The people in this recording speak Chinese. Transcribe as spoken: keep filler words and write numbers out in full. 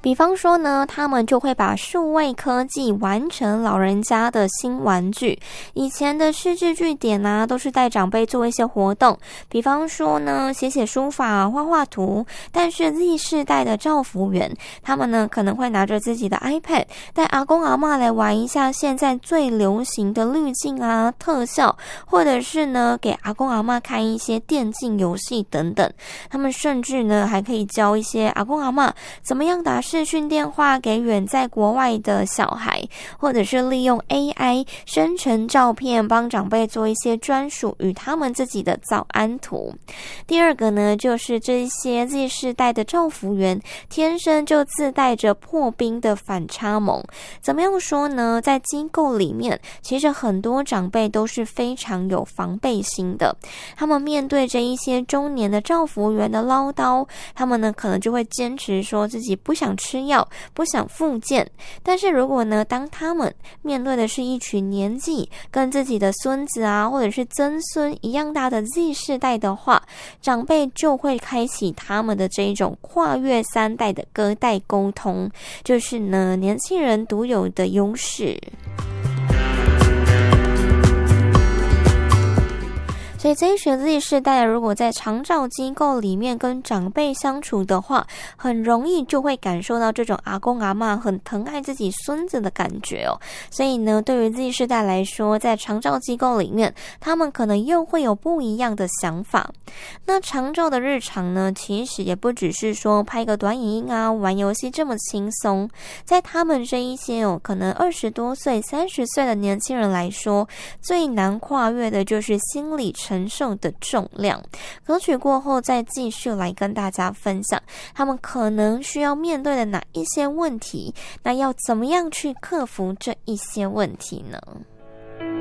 比方说呢，他们就会把数位科技完成老人家的新玩具。以前的失智据点啊，都是带长辈做一些活动，比方说呢，写写书法、画画图。但是 Z 世代的照服员，他们呢可能会拿着自己的 iPad， 带阿公阿嬷来玩一下现在最流行的滤镜啊、特效，或者是呢给阿公阿嬷看一些电竞游戏等等。他们甚至呢还可以教一些阿公阿嬷怎么样打视讯电话给远在国外的小孩，或者是利用 A I 生成照片，帮长辈做一些专属与他们自己的早安图。第二个呢，就是这些 Z 世代的照服员天生就自带着破冰的反差萌。怎么样说呢？在机构里面，其实很多长辈都是非常有防备心的。他们面对着一些中年的照服员的唠叨，他们呢可能就会坚持说自己不想吃药，不想复健。但是如果呢，当他们面对的是一群年纪跟自己的孙子啊，或者是曾孙一样大的 Z 世代的话，长辈就会开启他们的这一种跨越三代的隔代沟通，就是呢年轻人独有的优势。所以这一群 Z 世代如果在长照机构里面跟长辈相处的话，很容易就会感受到这种阿公阿嬷很疼爱自己孙子的感觉哦。所以呢，对于 Z 世代来说，在长照机构里面，他们可能又会有不一样的想法。那长照的日常呢，其实也不只是说拍个短影音啊、玩游戏这么轻松。在他们这一些哦，可能二十多岁、三十岁的年轻人来说，最难跨越的就是心理承受的重量。歌曲过后再继续来跟大家分享他们可能需要面对的哪一些问题，那要怎么样去克服这一些问题呢？